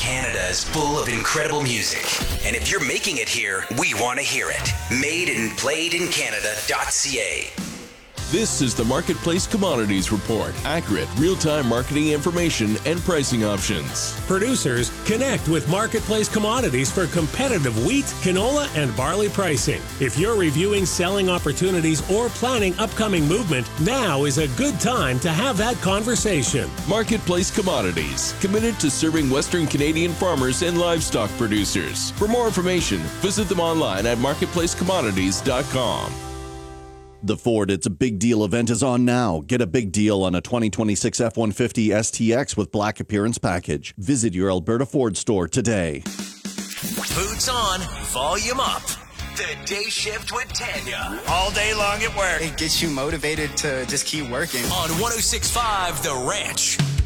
Canada is full of incredible music. And if you're making it here, we want to hear it. Made and played in Canada.ca. This is the Marketplace Commodities Report. Accurate, real-time marketing information and pricing options. Producers, connect with Marketplace Commodities for competitive wheat, canola, and barley pricing. If you're reviewing selling opportunities or planning upcoming movement, now is a good time to have that conversation. Marketplace Commodities, committed to serving Western Canadian farmers and livestock producers. For more information, visit them online at marketplacecommodities.com. The Ford It's a Big Deal event is on now. Get a big deal on a 2026 F-150 STX with Black Appearance Package. Visit your Alberta Ford store today. Boots on, volume up. The Day Shift with Tanya. All day long at work. It gets you motivated to just keep working. On 106.5 The Ranch.